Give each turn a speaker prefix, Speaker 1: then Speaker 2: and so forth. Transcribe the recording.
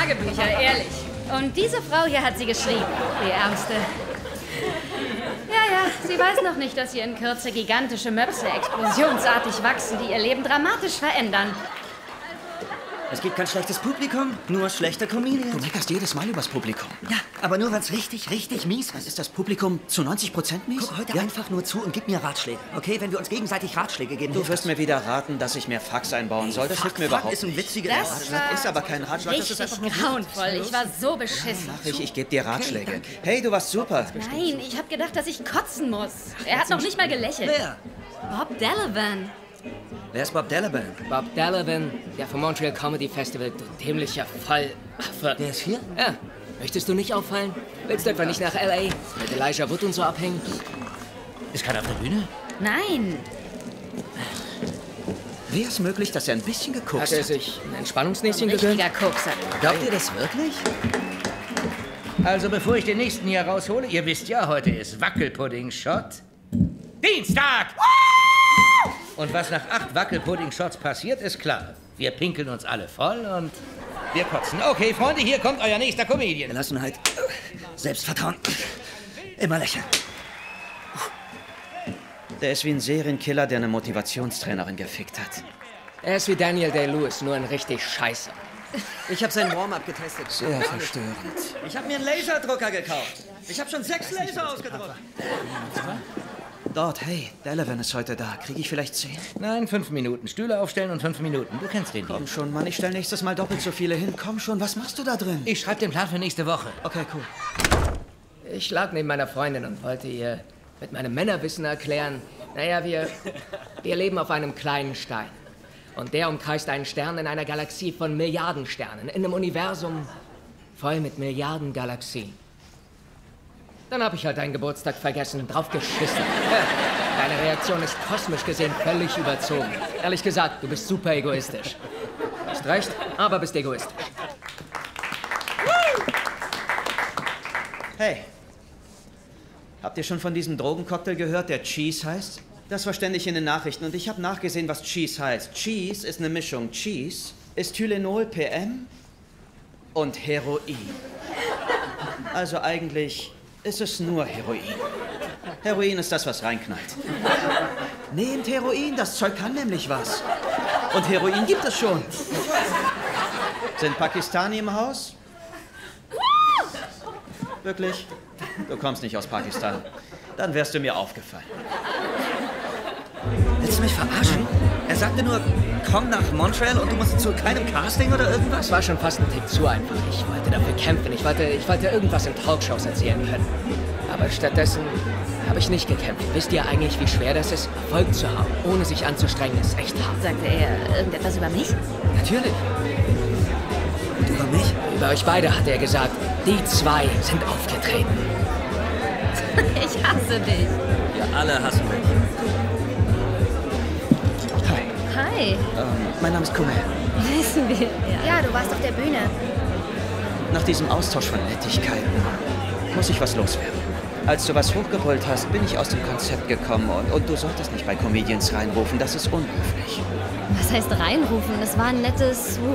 Speaker 1: Tagebücher, ehrlich. Und diese Frau hier hat sie geschrieben, die Ärmste. Ja, sie weiß noch nicht, dass hier in Kürze gigantische Möpse explosionsartig wachsen, die ihr Leben dramatisch verändern.
Speaker 2: Es gibt kein schlechtes Publikum, nur schlechte Comedians.
Speaker 3: Du meckerst jedes Mal übers Publikum.
Speaker 2: Ja, aber nur, wenn es richtig mies ist.
Speaker 3: Ist das Publikum zu 90% mies?
Speaker 2: Guck heute einfach nur zu und gib mir Ratschläge, okay? Wenn wir uns gegenseitig Ratschläge geben.
Speaker 3: Du wirst mir wieder raten, dass ich mehr Fax einbauen soll. Das hilft mir überhaupt
Speaker 2: ist ein
Speaker 3: nicht.
Speaker 2: witziger
Speaker 1: Das war
Speaker 3: Ist aber kein Ratschlag, das ist einfach nur...
Speaker 1: grauenvoll. Ich war so beschissen.
Speaker 3: Ich gebe dir Ratschläge. Hey, du warst super.
Speaker 1: Nein, ich habe gedacht, dass ich kotzen muss. Er hat noch nicht mal gelächelt.
Speaker 2: Wer?
Speaker 1: Bob Delavan.
Speaker 2: Wer ist Bob Delavan?
Speaker 4: Bob Delavan, der vom Montreal Comedy Festival, du dämlicher Vollaffe.
Speaker 2: Der ist hier?
Speaker 4: Ja. Möchtest du nicht auffallen? Willst du etwa nicht nach L.A. mit Elijah Wood und so abhängen?
Speaker 2: Ist keiner auf der Bühne?
Speaker 1: Nein.
Speaker 3: Wäre es möglich, dass er ein bisschen
Speaker 4: Hat
Speaker 3: gekokst
Speaker 4: er
Speaker 3: hat?
Speaker 4: sich ein Entspannungsnäschen gegönnt?
Speaker 1: Richtiger Kokser.
Speaker 2: Glaubt ihr das wirklich?
Speaker 5: Also bevor ich den nächsten hier raushole, ihr wisst ja, heute ist Wackelpudding-Shot. Dienstag! Und was nach 8 Wackelpudding-Shots passiert, ist klar. Wir pinkeln uns alle voll und wir kotzen. Okay, Freunde, hier kommt euer nächster Comedian.
Speaker 2: Gelassenheit, Selbstvertrauen, immer lächeln.
Speaker 3: Der ist wie ein Serienkiller, der eine Motivationstrainerin gefickt hat.
Speaker 4: Er ist wie Daniel Day-Lewis, nur ein richtig scheiße.
Speaker 2: Ich habe sein Warm-up getestet.
Speaker 3: Sehr verstörend.
Speaker 2: Ich habe mir einen Laserdrucker gekauft. Ich habe schon 6 Laser ausgedruckt.
Speaker 3: Dort, hey, Delavan ist heute da. Kriege ich vielleicht 10?
Speaker 5: Nein, 5 Minuten. Stühle aufstellen und 5 Minuten. Du kennst den hier.
Speaker 3: Komm schon, Mann, ich stelle nächstes Mal doppelt so viele hin. Komm schon, was machst du da drin?
Speaker 5: Ich schreibe den Plan für nächste Woche.
Speaker 3: Okay, cool.
Speaker 4: Ich lag neben meiner Freundin und wollte ihr mit meinem Männerwissen erklären, naja, wir leben auf einem kleinen Stein. Und der umkreist einen Stern in einer Galaxie von Milliarden Sternen, in einem Universum voll mit Milliarden Galaxien. Dann habe ich halt deinen Geburtstag vergessen und drauf geschissen. Deine Reaktion ist kosmisch gesehen völlig überzogen. Ehrlich gesagt, du bist super egoistisch. Hast recht, aber bist egoistisch.
Speaker 3: Hey, habt ihr schon von diesem Drogencocktail gehört, der Cheese heißt? Das war ständig in den Nachrichten und ich habe nachgesehen, was Cheese heißt. Cheese ist eine Mischung. Cheese ist Tylenol, PM und Heroin. Also eigentlich ist es nur Heroin. Heroin ist das, was reinknallt. Nehmt Heroin, das Zeug kann nämlich was. Und Heroin gibt es schon. Sind Pakistani im Haus? Wirklich? Du kommst nicht aus Pakistan. Dann wärst du mir aufgefallen.
Speaker 2: Willst du mich verarschen? Er sagte nur, komm nach Montreal und du musst zu keinem Casting oder irgendwas?
Speaker 4: Das war schon fast ein Tick zu einfach. Ich wollte dafür kämpfen. Ich wollte irgendwas in Talkshows erzählen können. Aber stattdessen habe ich nicht gekämpft. Wisst ihr eigentlich, wie schwer das ist, Erfolg zu haben, ohne sich anzustrengen? Ist echt hart.
Speaker 1: Sagte er irgendetwas über mich?
Speaker 4: Natürlich.
Speaker 2: Und über mich?
Speaker 4: Über euch beide hat er gesagt, die zwei sind aufgetreten.
Speaker 1: Ich hasse dich.
Speaker 2: Wir alle hassen mich.
Speaker 1: Hi.
Speaker 3: Mein Name ist Kumail.
Speaker 1: Wissen wir.
Speaker 6: Ja, du warst auf der Bühne.
Speaker 3: Nach diesem Austausch von Nettigkeiten muss ich was loswerden. Als du was hochgebrüllt hast, bin ich aus dem Konzept gekommen und du solltest nicht bei Comedians reinrufen, das ist unhöflich.
Speaker 1: Was heißt reinrufen? Das war ein nettes